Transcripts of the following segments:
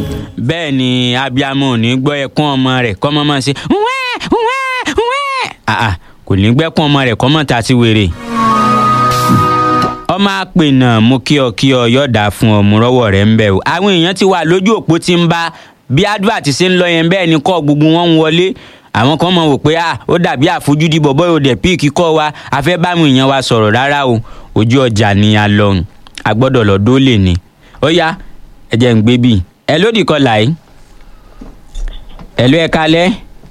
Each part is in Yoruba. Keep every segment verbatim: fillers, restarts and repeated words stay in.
bẹ́ẹ̀ ni abiyamọ ò ní gbọ́ ẹkún ọmọ rẹ̀ kọ́ mọ́ máa ṣe wẹ́ẹ́ wẹ́ẹ́ wẹ́ẹ́ àà kò ní gbẹ́kún ọmọ rẹ̀ kọ́ mọ́ ta sí wèrè. ọmọ àpè náà mo kí ọ kí ọ yọ̀dà fún ọmọ rọ́wọ́ rẹ̀ ń bẹ̀ o. àwọn èèyàn ti wà lójú òpó tí ń bá bí advert ṣe ń lọ yẹn bẹ́ẹ̀ ni kọ́ gbogbo wọn ń wọlé. àwọn kan mọ̀ wò pé ah ó dàbí àfojúdi bọ̀bọ́ yóò dẹ̀ píìkì kọ́ wa a fẹ́ bá àwọn èèyàn wa sọ̀rọ̀ rárá o ojú ọjà ni a lọ a gbọ́dọ̀ lọ dólè ni. ó yá ẹ jẹ́ ń gbé bíi ẹ lódì kọlà yìí ẹ ló ẹ kalẹ́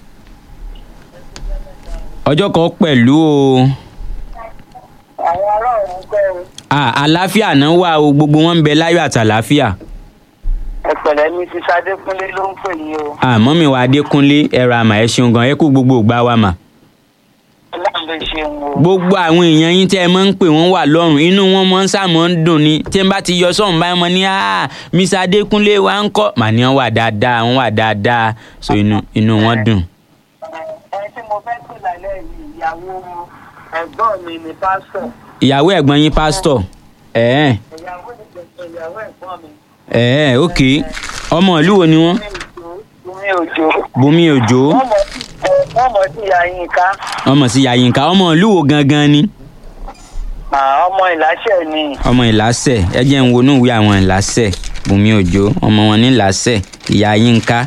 ọjọ́ kan pẹ̀lú o. àwọn ará òun kọ́ o. àlàáfíà náà wà o gbogbo wọn ń bẹ láyọ̀ àtàlàáfíà. ẹ̀pẹ̀lẹ́ mi ti Ṣadékúnlé ló ń pè yín o. àmọ́ mi wà Adékúnlé ẹ̀rọ àmà ẹ̀ ṣeun gan ẹ kú gbogbo ògbà wa mà. ọlọ́run ló ṣeun o. gbogbo àwọn èèyàn yín tẹ́ ẹ máa ń pè wọ́n wà lọ́rùn inú wọn mọ́ ń sàmọ́ ń dùn ni tí n bá ti yọ sọ́hùn báyìí mọ́ ní ah Miss Adékúnlé wa ń kọ́ màá ní wọ́n wà dáadáa wọ́n wà dáadáa so inú inú wọn dùn. ẹni tí mo fẹ́ pè lálẹ́ yìí ìyàwó ẹ̀gbọ́n mi ni pásítọ̀. ìyàwó ẹ̀gbọ́n yín pásítọ̀ ẹ̀ẹ́ ìyàwó ìyàwó ẹ̀gbọ́n mi. ẹ̀ẹ́ ok ọmọ ìlú wo ni wọ́n. Bùnmi Òjó. Bùnmi Òjó. wọ́n mọ̀ sí ìyá Yínká. ọmọ sí ìyá Yínká ọmọ ìlú wo gangan ni. ọmọ Ìláṣẹ̀ ni. ọmọ Ìláṣẹ̀ ẹ jẹ́ ń wọnú ìwé àwọn Ìláṣẹ̀ Bùnmi Òjó ọmọ wọn ní Ìláṣẹ̀ ìyá Yínká.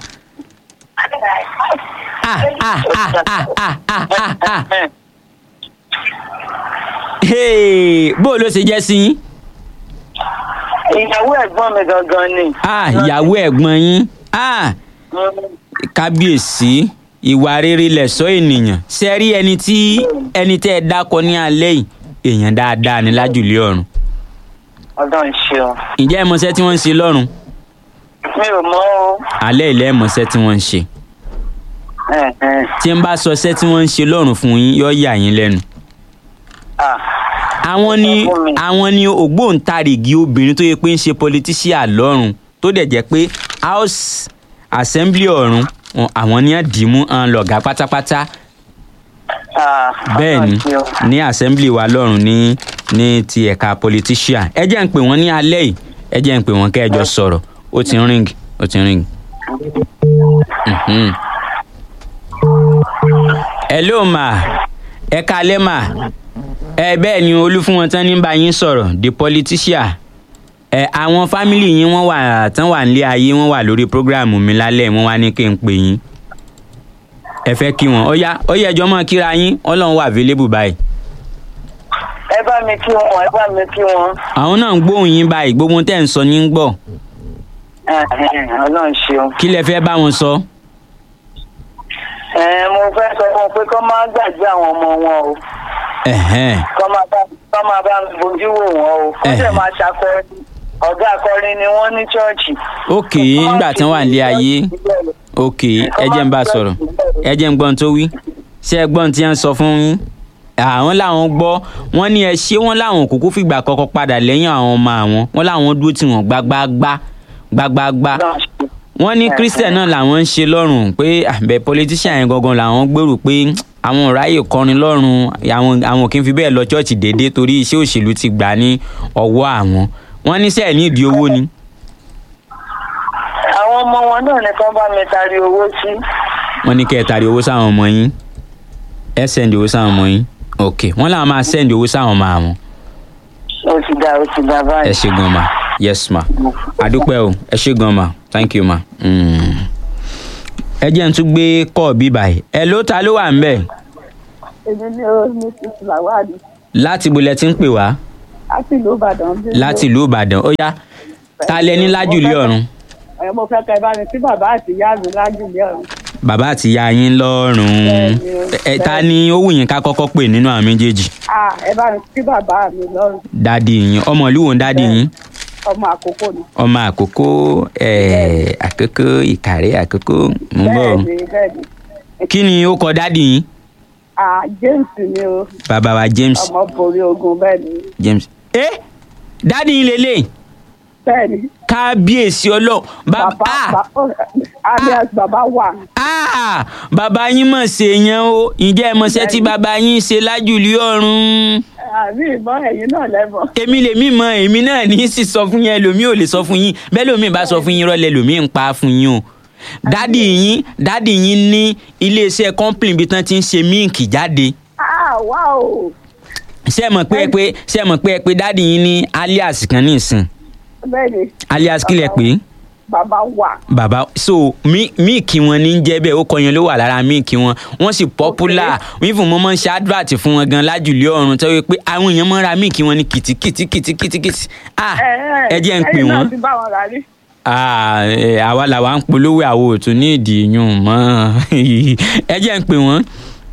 ah ah ah ah ah ah ah ah hey bó ló ṣe jẹ́ sí yín. ìyàwó ẹ̀gbọ́n mi gangan ni. ah ìyàwó ẹ̀gbọ́n yín ah kábíyèsí ìwà rere lẹ̀ṣọ́ ènìyàn ṣe rí ẹni tí ẹni tẹ́ ẹ dákọ ní alẹ́ yìí èèyàn dáadáa ní lájùlé ọ̀run. ọlọ́run ṣeun. ǹjẹ́ ẹ mọṣẹ́ tí wọ́n ń ṣe lọ́run. mi ò mọ̀ o. alẹ́ ilẹ̀ ẹ mọṣẹ́ tí wọ́n ń ṣe. tí n bá sọ ṣẹ́ tí wọ́n ń ṣe lọ́run fún yín yóò yà yín lẹ́nu. àwọn ni àwọn ni ògbóǹtarìgì obìnrin tó yẹ pé ń ṣe politician lọ́run tó dẹ̀ jẹ́ pé house assembly ọ̀run àwọn ní àdìmú hàn lọ̀gá pátápátá. bẹ́ẹ̀ ni ní assembly wa lọ́run ní ní ti ẹ̀ka politician ẹ jẹ́ ń pè wọ́n ní alẹ́ yìí ẹ jẹ́ ń pè wọ́n kẹ́ẹ̀jọ sọ̀rọ̀ ó ti ń ring ó ti ń ring. hello ma ẹ kalẹ́ ma ẹ bẹ́ẹ̀ ni olú fún wọn tán ní bá yín sọ̀rọ̀ the politician ẹ àwọn fámìlì yín wọ́n wà tán wà nílé ayé wọ́n wà lórí prógráàmù mi lálẹ́ wọ́n wá ní kí n pè yín ẹ fẹ́ kí wọn ó yá ó yẹ ẹjọ́ mọ́ kíra yín Ọlọ́run wà available báyìí. ẹ bá mi kí wọn ẹ bá mi kí wọn. àwọn náà ń gbóhùn yín báyìí gbogbo tẹ́ ń sọ ní ń gbọ́. Ọlọ́run ṣeun. kí lẹ fẹ́ bá wọn sọ. ẹ mo fẹ́ sọ fún un pé kó má gbàgbé àwọn ọmọ wọn o. kó máa bá mi bójú wò wọn o kó dẹ̀ máa ṣàkọrin ọ̀gá akọrin ni wọ́n ní ṣọ́ọ̀ṣì. ok nígbà tí wọ́n wà nílé ayé ok ẹ jẹ́ ń bá sọ̀rọ̀ ẹ jẹ́ ń gbọ́n tó wí ṣé ẹ gbọ́n tí wọ́n sọ fún yín àwọn làwọn gbọ́ wọ́n ní ẹ ṣé wọ́n làwọn kúkú fìgbà kọ́kọ́ padà lẹ́yìn àwọn ọmọ àwọn wọ́n làwọn dúró tí wọ́n gbágbágbá gbágbágbá wọ́n ní christian náà làwọn ń ṣe lọ́rùn pé àbẹ̀ politician yẹn gangan làwọn gbèrò pé àwọn ọ̀ráyè kọrin lọ́rùn àwọn àwọn kì í fi bẹ́ẹ̀ lọ ṣọ́ọ̀ṣì déédéé torí iṣẹ́ òṣèlú ti gbà ní ọwọ́ àwọn wọ́n ní sẹ́ẹ̀ ní ìdí owó ni. àwọn ọmọ wọn náà ní kán bá mi tari owó sí. wọ́n ní kẹ́ ẹ tari owó sáwọn ọmọ yín ẹ sẹ́ndì owó sáwọn ọmọ yín ok wọ́n làwọn máa sẹ́ndì owó sáwọn ọmọ àwọn. ó ti dá ó ti dá báyìí. ẹ ṣé gan ma yes ma àdúpẹ́ o ẹ ṣé gan ma thank you ma. ẹ jẹ́ n tún gbé kọ́ọ̀ bí báyìí ẹ ló ta ló wà ń bẹ̀. èmi ni ó ní sísè làwádìí. láti ibo lẹ ti ń pè wá. láti ìlú Ìbàdàn. láti ìlú Ìbàdàn ó yá ta lẹ ní lájùlé ọ̀run. ẹ mo fẹ́ kẹ́ ẹ bá mi sí bàbá àti ìyá mi lájùlé ọ̀run. bàbá àti ìyá yín lọ́rùn ẹ ta ni ó wù yín ká kọ́kọ́ pè nínú àwọn méjèèjì. ẹ bá mi sí bàbá mi lọ́rùn. dádì yín ọmọ ìlú wo ń dádì yín. ọmọ àkókò ni. ọmọ àkókò àkókò ìkàrẹ́ àkókò mú bọ̀. bẹ́ẹ̀ni bẹ́ẹ̀ni. kí ni ó kọ dádì yín. ah James ni o. bàbá wa James. ọmọ borí ogun bẹ́ẹ̀ ni. James. ẹ dádì yín lélẹ̀. bẹ́ẹ̀ni. kábíyèsí ọlọ́run. bàbá alias bàbá wà. bàbá yín mọ̀ ṣe yẹn o ǹjẹ́ ẹ mọṣẹ́ tí bàbá yín ṣe lájùlé ọ̀run. àmì ìmọ̀ ẹ̀yin náà lẹ́mọ̀. èmi lèmi mọ èmi náà ní í sì sọ fún yẹn lòmí ò lè sọ fún yín bẹ́ẹ̀ lòmí bá sọ fún yín rọ́lẹ̀ lòmí ń pa fún yín o. dádì yín dádì yín ní iléeṣẹ́ kọ́ńpìlì bí tán ti ń ṣe míǹkì jáde. ah wow. ṣé ẹ mọ̀ pé pé ṣé ẹ mọ̀ pé pé dádì yín ní alias kan ní ìsìn. bẹ́ẹ̀ni. alias kílẹ̀ pé. bàbá wà. bàbá so míìkì wọn ní jẹ́ bẹ́ẹ̀ ó kọ yẹn ló wà lára míìkì wọn wọ́n sì popular wọ́n fún mọ́mọ́ ṣe advert fún wọn gan lájùlé ọ̀run tó yẹ pé àwọn èèyàn máa ń ra míìkì wọn ní kìtìkìtì kìtìkìtì ah ẹ jẹ́ ń pè wọ́n. àwa làwa ń polówó àwo òtún ní ìdí yún mọ́ ẹ jẹ́ ń pè wọ́n.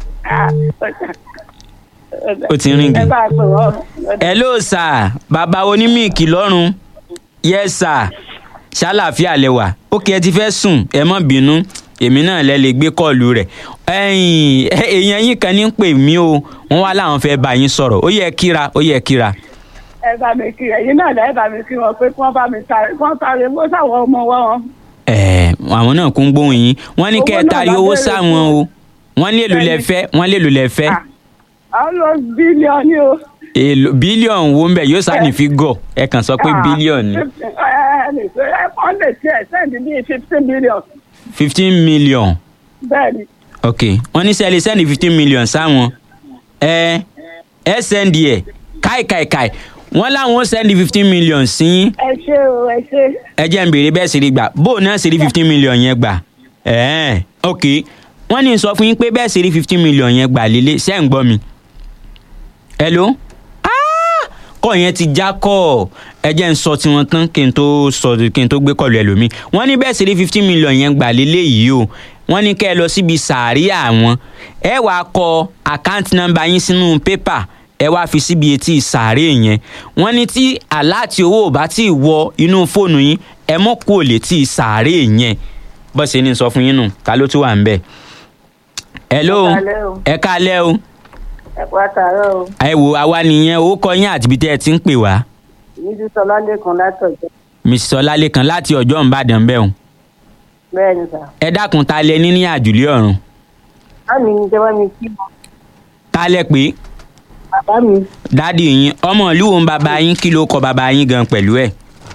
ó ti rìn gí. hello sir bàbá onímíìkì lọ́rùn yes sir ṣàlàáfíà lẹwà ókè ẹ ti fẹ́ sùn ẹ má bínú èmi náà lẹ lè gbé kọ́ọ̀lù rẹ̀ ẹ̀yìn èèyàn yín kan ní ń pè mí o wọ́n wá láwọn fẹ́ bá yín sọ̀rọ̀ ó yẹ kíra ó yẹ kíra. ẹ bá mi kí ẹ̀yin náà lẹ bá mi kí wọn pé kí wọ́n bá mi sáré kí wọ́n sáré owó sáwọn ọmọ wọn. ẹ àwọn náà kún gbóhùn yín wọ́n ní kẹ́ ẹ taari owó sáwọn o wọ́n lè lò lẹ́fẹ́ wọ́n lè lò lẹ́fẹ́. àwọn lọ bílíọ̀nù o. èlò bílíọ̀nù wo ń bẹ̀ yóò sáà ní fi gọ̀ ẹ kàn sọ pé bílíọ̀nù. wọ́n lè tiẹ̀ sẹ́ndì bíi fifteen million. fifteen million. bẹ́ẹ̀ni. ok wọ́n ní sẹ́ẹ̀lì sẹ́ndì fifteen million sáwọn ẹ ẹ sẹ́ndì ẹ̀ káìkáìkáì wọ́n láwọn sẹ́ndì fifteen million sí. ẹ ṣé o ẹ ṣé. ẹ jẹ́ ń béèrè bẹ́ẹ̀ sì rí gbà bóun náà sì rí fifteen million yẹn gbà ẹ̀ ok wọ́n ní sọ fún yín pé bẹ́ẹ̀ sì rí fifteen million yẹn gbà lélẹ̀ ṣẹ́ ń gbọ́ mi. hello kọ́ yẹn ti já kọ́ ẹ jẹ́ ń sọ tiwọn tán kí n tó sọ kí n tó gbé kọ́ọ̀lù ẹlòmíì wọ́n ní bẹ́ẹ̀ sì rí fifteen million yẹn gbà lélẹ̀ yìí o wọ́n ní kẹ́ ẹ lọ síbi sàárì àwọn ẹ wàá kọ àkáǹtì nọ́mbà yín sínú pépà ẹ wá fi síbi etí sàárè yẹn wọ́n ní tí aláàtì owó ò bá tí ì wọ inú fóònù yín ẹ mọ́ kó létí sàárè yẹn bó ṣe ní sọ fún yín nù ta ló tún wà ń bẹ̀. hello ẹ kálẹ́ o. ẹ kú àtàárọ̀ o. ẹ wo àwa nìyẹn ó kọ yín àti ibi tẹ́ ẹ ti ń pè wá. missus ọlálẹ́kan láti ọjọ́. missus ọlálẹ́kan láti ọjọ́ ìbàdàn bẹ́ẹ̀ o. bẹ́ẹ̀ni sà. ẹ dákun ta lẹ ní ní àjùlé ọ̀run. bámi ní jẹ́ bá mi kí wọn. ta lẹ pé. bàbá mi. dádì yín ọmọ ìlú wo ń bàbá yín kí ló kọ bàbá yín gan pẹ̀lú ẹ̀.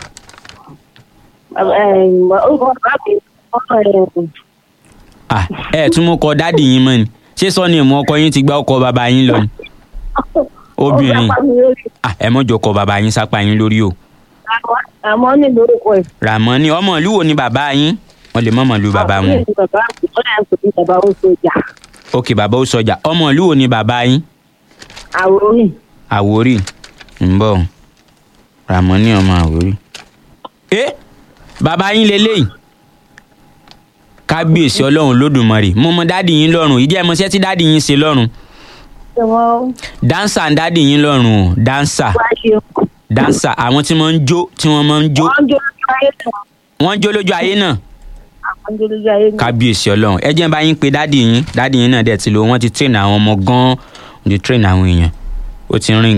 orúkọ bàbá mi ọmọ ẹ̀. ẹ tún mú kọ dádì yín mọ́ ni ṣé sọ ni ìmọ̀ ọkọ yín ti gbá ọkọ bàbá yín lọ ni. obìnrin ẹ mọ̀jọ kọ bàbá yín sápá yín lórí o. Ramoni lórúkọ ẹ̀. Ramoni ọmọ ìlú wo ni bàbá yín wọ́n lè mọ̀mọ́ lu bàbá wọn. bàbá ó sọjà. ok bàbá ó sọjà ọmọ ìlú wo ni bàbá yín. Àwórì. Àwórì ń bọ̀ Ramoni ọmọ Àwórì. ẹ bàbá yín lélẹ́yìn kábíyèsí ọlọ́run lódùmarè mo mọ dádì yín lọ́rùn ìdí ẹ̀ mọṣẹ́ tí dádì yín ṣe lọ́rùn. dáńsà ń dádì yín lọ́rùn o dáńsà dáńsà àwọn tí wọ́n ń jó tí wọ́n máa ń jó wọ́n ń jó lójú ayé náà kábíyèsí ọlọ́run ẹ jẹ́ bá yín pé dádì yín dádì yín náà dẹ̀ ti lò wọ́n ti train àwọn ọmọ gan-an wọ́n ti train àwọn èèyàn ó ti ring.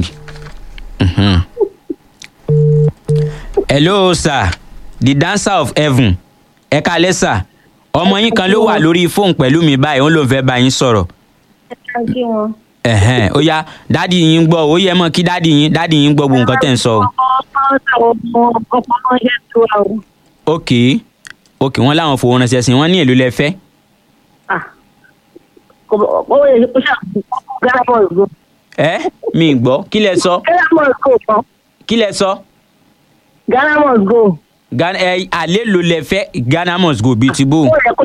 hello sir the dancer of heaven ẹ kálẹ́ sir ọmọ yín kan ló wà lórí fóònù pẹ̀lú mi báyìí ó ló ń fẹ́ bá yín sọ̀rọ̀. ẹ̀hẹ́n ó yá dádì yín gbọ́ ó yẹ mọ́ kí dádì yín dádì yín gbọ́ gbogbo nǹkan tẹ̀ ń sọ. ok ok wọ́n láwọn fowó ránṣẹ́ sí wọ́n ní èlò lẹ fẹ́. ẹ mi gbọ́ kí lẹ sọ. kí lẹ sọ. Ghana must go. Ghana ẹ alẹ́ ló lẹ fẹ́ Ghana must go bíi ti bó.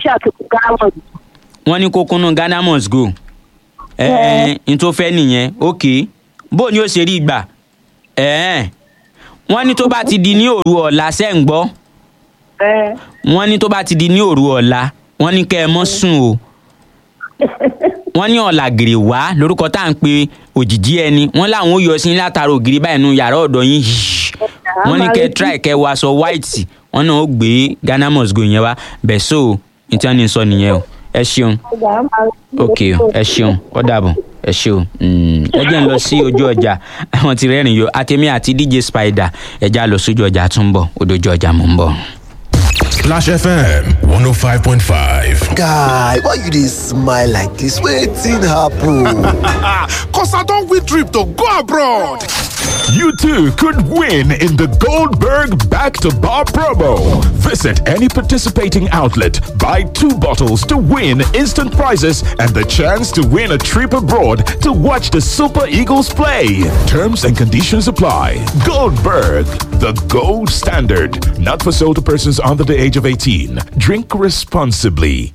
wọ́n ní kó kúnnú Ghana must go. ẹ ẹ n tó fẹ́ nìyẹn ok bó ni ó ṣe rí gbà. ẹ wọ́n ní tó bá ti di ní òru ọ̀la ṣẹ́ ń gbọ́. wọ́n ní tó bá ti di ní òru ọ̀la wọ́n ní kẹ́ ẹ mọ́ sùn o. wọ́n ní ọ̀làgèrè wá lórúkọ tá à ń pe òjìjí ẹni wọ́n láwọn ó yọ sí látara ògiri báyìí nù yàrá ọ̀dọ̀ yín yìí wọ́n ní kẹ́ try kẹ́ wọ aṣọ white wọ́n náà ó gbé Ghana must go yẹn wá bẹ́ẹ̀ so ìtàn ní sọ nìyẹn o ẹ ṣeun ok ẹ ṣeun ó dàbọ̀. ẹ ṣé o ẹ jẹ́ ń lọ sí ojú ọjà àwọn ti rẹ́rìn yọ àtẹ̀mí àti D J Spider ẹ já lọ sójú ọjà tún ń bọ̀ ojú ọjà mò ń bọ̀. Splash F M one oh five point five. Guy, why you dey smile like this? Wetin happen? Cause I don win trip to go abroad. You too could win in the Goldberg Back to Bar promo. Visit any participating outlet, buy two bottles to win instant prizes and the chance to win a trip abroad to watch the Super Eagles play. Terms and conditions apply. Goldberg, the gold standard. Not for sale to persons under the age of eighteen. Drink responsibly.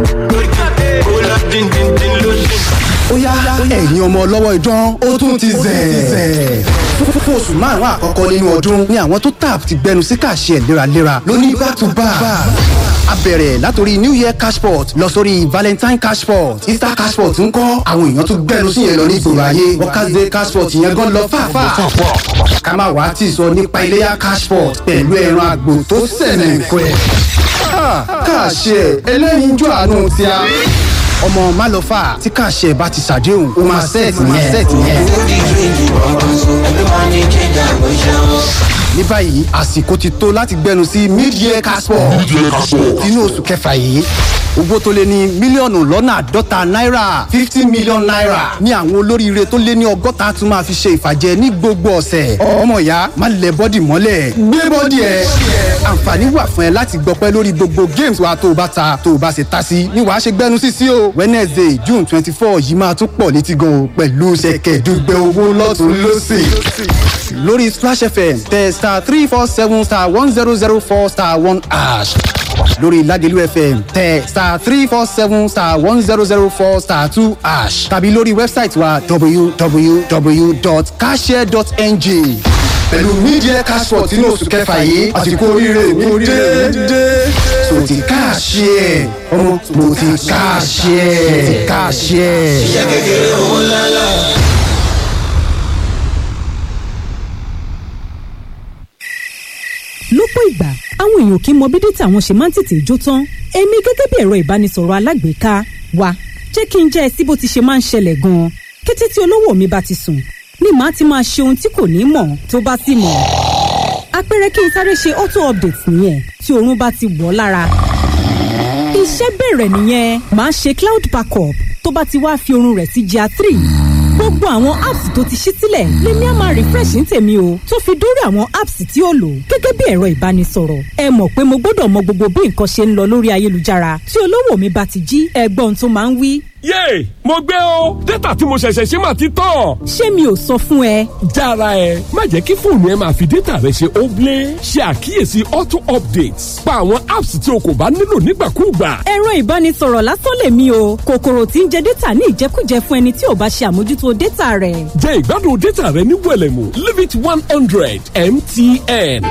Ó yá ẹ̀yin ọmọ ọlọ́wọ́ idán ó tún ti zẹ̀. Fún oṣù márùn-ún àkọ́kọ́ nínú ọdún ni àwọn tó tap ti gbẹnu sí kàṣẹ léraléra lóní back to back. A bẹ̀rẹ̀ látòrí New Year cashport lọ sórí Valentine cashport, Easter cashport ń kọ́ àwọn èèyàn tó gbẹnu sí yẹn lọ ní ìgboro ayé. Workers Day cashport yẹn gan lọ fàáfàá. Ká má wàá tì sọ nípa iléyá cashport pẹ̀lú ẹran àgbò tó sẹ̀nẹ̀ nǹkan ẹ̀. Kàṣẹ ẹlẹ́yinjú àánú ti a. Ọmọ Málọ́fà tí kàṣẹ bá ti ṣàdéhùn ó máa sẹ́ẹ̀tì yẹn. Ní báyìí àsìkò ti tó láti gbẹnu sí mid-year casport inú oṣù kẹfà yìí. Owó tó lé ní mílíọ̀nù lọ́nà àádọ́ta náírà fifty million naira ní àwọn olóríire tó lé ní ọgọ́ta tún máa fi ṣe ìfàjẹ ní gbogbo ọ̀sẹ̀. Ọmọ ìyá má lẹ bọ́dì mọ́lẹ̀ gbé bọ́dì ẹ̀. Àǹfààní wà fún ẹ láti gbọpẹ́ lórí gbogbo games wa tó o bá ta tó o bá ṣe ta sí ni wàá ṣe gbẹnu sí sí o. Wednesday June twenty four yìí máa tún pọ̀ létí gan o pẹ̀lú ṣẹ̀kẹ̀dùgbẹ̀ owó lọ́tún lọ́sì lórí Splash F M tẹ star three four seven star one zero zero four star one hash lórí Lagelu F M tẹ star three four seven star one zero zero four star two hash tàbí lórí wẹ́bsáìtì wa w w w dot cashshare dot n g pẹ̀lú media cashport inú oṣù kẹfà yìí àsìkò oríire mi dé so ti Cashshare ọmọ mo ti Cashshare Cashshare. Iṣẹ́ kékeré owó ńláńlá. Lọ́pọ̀ ìgbà àwọn èèyàn kì í mọ bí dátà wọn ṣe máa ń tètè jó tán èmi gẹ́gẹ́ bí ẹ̀rọ ìbánisọ̀rọ̀ alágbèéká wa jẹ́ kí n jẹ́ ẹ sí bó ti ṣe máa ń ṣẹlẹ̀ gan-an kété tí olówó mi bá ti sùn ni màá ti máa ṣe ohun tí kò ní mọ̀ tó bá sì mọ̀ àpẹẹrẹ kí n sáré ṣe auto update nìyẹn tí oorun bá ti wọ̀ lára iṣẹ́ bẹ̀rẹ̀ nìyẹn màá ṣe cloud backup tó bá ti wá fi oorun rẹ̀ sí jà three gbogbo àwọn apps tó ti ṣí sílẹ̀ lèmi á máa refresh ní tèmi o tó fi dórí àwọn apps tí ó lò gẹ́gẹ́ bí ẹ̀rọ ìbánisọ̀rọ̀ ẹ mọ̀ pé mo gbọ́dọ̀ mọ gbogbo bí nǹkan ṣe ń lọ lórí ayélujára tí olówó mi bá ti jí ẹgbọ́n tó máa ń wí. yéè mo gbé o dátà tí mo ṣẹ̀ṣẹ̀ ṣe máa ti tán. ṣé mi ò sọ fún ẹ. jára ẹ má jẹ́ kí fóònù ẹ máa fi dátà rẹ ṣe óblé ṣe àkíyèsí auto updates pa àwọn apps tí o kò bá nílò nígbàkúùgbà. ẹ̀rọ ìbánisọ̀rọ̀ lásán lèmi o kòkòrò tí ń jẹ dátà ní ìjẹkújẹ fún ẹni tí ò bá ṣe àmójútó dátà rẹ̀. jẹ ìgbádùn dátà rẹ ní wẹ̀lẹ̀mú leave it one hundred M T N.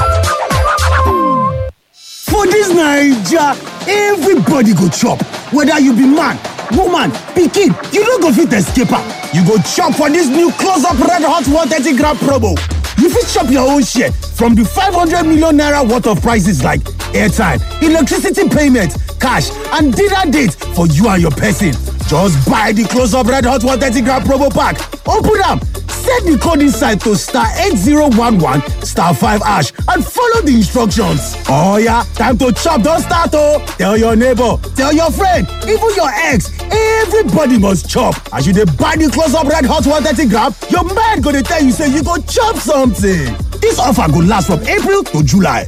For this Naija, everybody go chop, whether you be man, woman, pikin, you no go fit escape am. You go chop for this new close-up red hot one thirty gram promo. You fit chop your own share from the five hundred million naira worth of prices like airtime, electricity payment, cash, and dinner date for you and your person. Just buy the close-up red hot one thirty gram promo pack. Open am, set the code inside to star eight zero one one star five hash and follow the instructions. Oh yeah, time to chop don start oh! Tell your neighbor, tell your friend, even your ex, everybody must chop. As you dey buy the close-up red hot one thirty gram, your mind go dey tell you say you go chop something. This offer go last from April to July.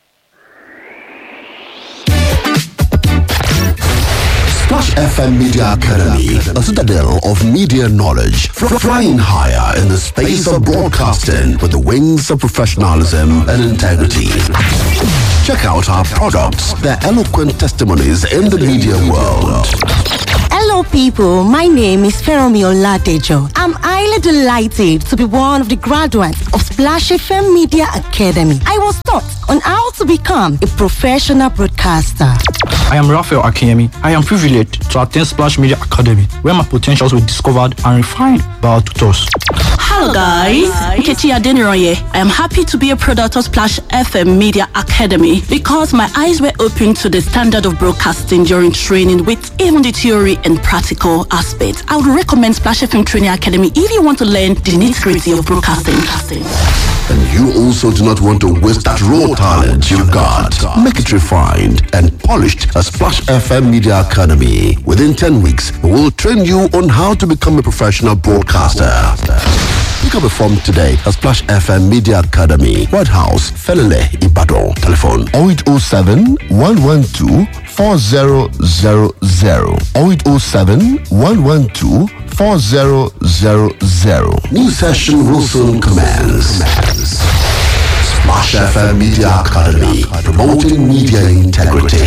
Splash F M Media Academy, a citadel of media knowledge, fr- flying higher in the space of broadcasting with the wings of professionalism and integrity. Check out our products, their eloquent testimonies in the media world. Hello people, my name is Feromi Oladejo. I'm highly delighted to be one of the graduates of Splash F M Media Academy. I was taught on how to become a professional broadcaster. I am Raphael Akemi. I am privileged to attend Splash Media Academy, where my potentials were discovered and refined by our tutors. Hello guys, Nkechi Adeniroye. I am happy to be a product of Splash F M Media Academy because my eyes were opened to the standard of broadcasting during training with even the theory and practical aspects. I would recommend Splash F M Training Academy if you want to learn the nitty-gritty of broadcasting. And you also do not want to waste that raw talent you've got. Make it refined and polished at Splash F M Media Academy. Within ten weeks, we will train you on how to become a professional broadcaster. Pick up a form today at Splash F M Media Academy, White House, Felele, Ibadan. Telephone oh eight oh seven, one one two, four oh zero zero. oh eight oh seven, one one two, four oh zero zero. New session will soon commence. Splash F M Media Academy, promoting media integrity.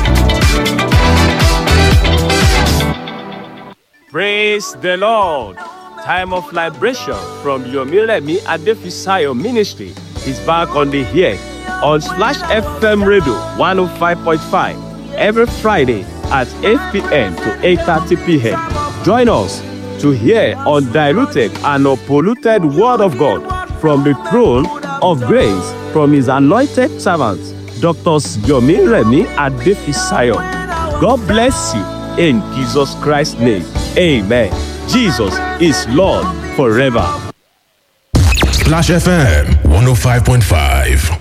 Praise the Lord. Time of liberation from Yomiremi Adefisayo Ministry is back on the air on Splash F M Radio one oh five point five every Friday at eight p.m. to eight thirty p.m. Join us to hear undiluted and unpolluted Word of God from the throne of grace from His anointed servants, Doctor Yomiremi Adefisayo. God bless you in Jesus Christ's name. Amen. Jesus is Lord forever. Splash F M one oh five point five.